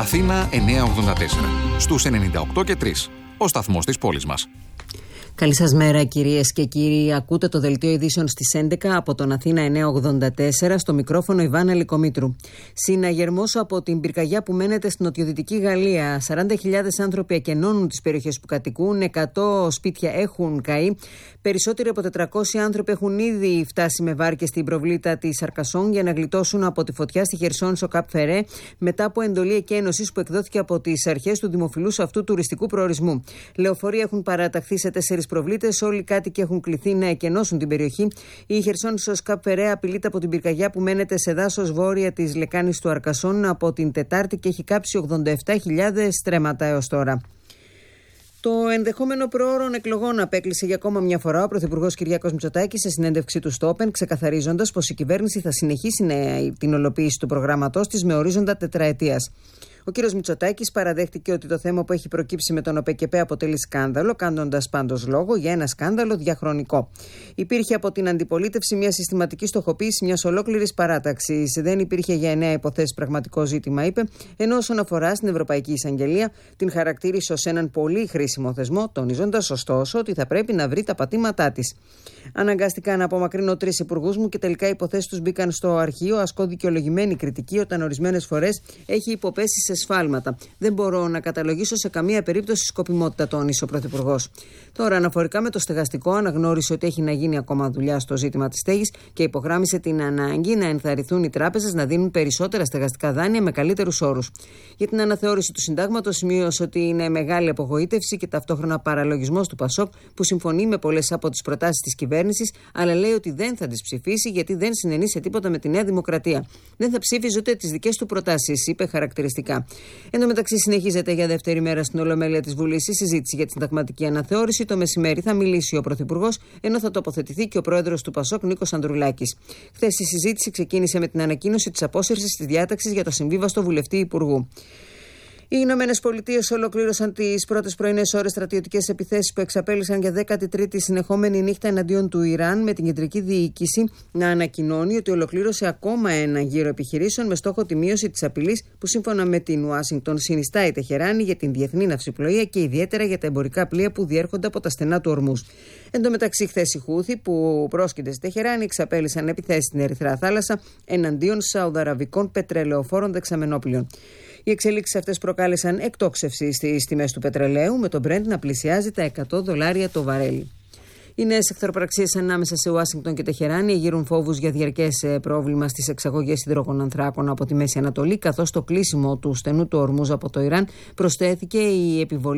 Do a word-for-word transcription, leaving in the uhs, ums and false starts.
Αθήνα εννιακόσια ογδόντα τέσσερα. Στους ενενήντα οκτώ και τρία. Ο σταθμός της πόλης μας. Καλή σας μέρα, κυρίες και κύριοι. Ακούτε το δελτίο ειδήσεων στις έντεκα από τον Αθήνα εννιακόσια ογδόντα τέσσερα, στο μικρόφωνο Ιβάνα Λικομήτρου. Συναγερμός από την πυρκαγιά που μένεται στην νοτιοδυτική Γαλλία. σαράντα χιλιάδες άνθρωποι εκενώνουν τις περιοχές που κατοικούν, εκατό σπίτια έχουν καεί. Περισσότεροι από τετρακόσιοι άνθρωποι έχουν ήδη φτάσει με βάρκες στην προβλήτα της Αρκασόν για να γλιτώσουν από τη φωτιά στη Χερσόνησο Καπ Φερέ, μετά από εντολή εκένωσης που εκδόθηκε από τις αρχές του δημοφιλούς αυτού τουριστικού προορισμού. Λεωφορεία έχουν παραταχθεί σε τέσσερις προβλήτες, όλοι οι κάτοικοι έχουν κληθεί να εκενώσουν την περιοχή. Η Χερσόνησος Καπ Φερέ απειλείται από την πυρκαγιά που μένεται σε δάσος βόρεια της λεκάνης του Αρκασόν από την Τετάρτη και έχει κάψει ογδόντα επτά χιλιάδες στρέμματα έως τώρα. Το ενδεχόμενο προώρων εκλογών απέκλεισε για ακόμα μια φορά ο Πρωθυπουργός Κυριάκος Μητσοτάκης σε συνέντευξή του στο Όπεν, ξεκαθαρίζοντας πως η κυβέρνηση θα συνεχίσει την ολοποίηση του προγράμματός της με ορίζοντα τετραετίας. Ο κ. Μητσοτάκης παραδέχτηκε ότι το θέμα που έχει προκύψει με τον ΟΠΕΚΕΠΕ αποτελεί σκάνδαλο, κάνοντας πάντως λόγο για ένα σκάνδαλο διαχρονικό. Υπήρχε από την αντιπολίτευση μια συστηματική στοχοποίηση μιας ολόκληρης παράταξης. Δεν υπήρχε για εννέα υποθέσεις πραγματικό ζήτημα, είπε, ενώ όσον αφορά στην Ευρωπαϊκή Εισαγγελία, την χαρακτήρισε ως έναν πολύ χρήσιμο θεσμό, τονίζοντας ωστόσο ότι θα πρέπει να βρει τα πατήματά της. Αναγκάστηκα να απομακρύνω τρεις υπουργούς μου και τελικά οι υποθέσεις τους μπήκαν στο αρχείο, ασκώ δικαιολογημένη κριτική όταν ορισμένες φορές έχει υποπέσει σε σφάλματα. Δεν μπορώ να καταλογίσω σε καμία περίπτωση σκοπιμότητα, τόνισε ο Πρωθυπουργός. Τώρα, αναφορικά με το στεγαστικό, αναγνώρισε ότι έχει να γίνει ακόμα δουλειά στο ζήτημα της στέγης και υπογράμμισε την ανάγκη να ενθαρρυνθούν οι τράπεζες να δίνουν περισσότερα στεγαστικά δάνεια με καλύτερους όρους. Για την αναθεώρηση του συντάγματος, σημείωσε ότι είναι μεγάλη απογοήτευση και ταυτόχρονα παραλογισμός του Πασόκ, που συμφωνεί με πολλές από τις προτάσεις της κυβέρνησης, αλλά λέει ότι δεν θα τις ψηφίσει γιατί δεν συνενεί σε τίποτα με τη Νέα Δημοκρατία. Δεν θα ψήφιζε ούτε τις δικές του προτάσεις, είπε χαρακτηριστικά. Εν τω μεταξύ, συνεχίζεται για δεύτερη μέρα στην Ολομέλεια της Βουλής η συζήτηση για την συνταγματική αναθεώρηση. Το μεσημέρι θα μιλήσει ο Πρωθυπουργός, ενώ θα τοποθετηθεί και ο πρόεδρος του Πασόκ, Νίκος Ανδρουλάκης. Χθες η συζήτηση ξεκίνησε με την ανακοίνωση της απόσυρσης της διάταξης για το συμβίβαστο βουλευτή υπουργού. Οι Ηνωμένες Πολιτείες ολοκλήρωσαν τις πρώτες πρωινές ώρες στρατιωτικές επιθέσεις που εξαπέλυσαν για δέκατη τρίτη συνεχόμενη νύχτα εναντίον του Ιράν, με την κεντρική διοίκηση να ανακοινώνει ότι ολοκλήρωσε ακόμα ένα γύρο επιχειρήσεων με στόχο τη μείωση της απειλής που, σύμφωνα με την Ουάσιγκτον, συνιστά η Τεχεράνη για την διεθνή ναυσιπλοεία και ιδιαίτερα για τα εμπορικά πλοία που διέρχονται από τα στενά του Ορμούζ. Εν τω μεταξύ, χθες οι Χούθοι, που πρόσκειται στη Τεχεράνη, εξαπέλυσαν επιθέσεις στην Ερυθρά Θάλασσα εναντίον σαουδαραβικών πετρελαιοφόρων δεξαμενόπλων. Οι εξελίξεις αυτές προκάλεσαν εκτόξευση στις τιμές του πετρελαίου, με τον Brent να πλησιάζει τα εκατό δολάρια το βαρέλι. Οι νέες εχθροπραξίες ανάμεσα σε Ουάσιγκτον και Τεχεράνη εγείρουν φόβους για διαρκές πρόβλημα στις εξαγωγές υδρογονανθράκων από τη Μέση Ανατολή, καθώς το κλείσιμο του στενού του Ορμούζ από το Ιράν προσθέθηκε η επιβολή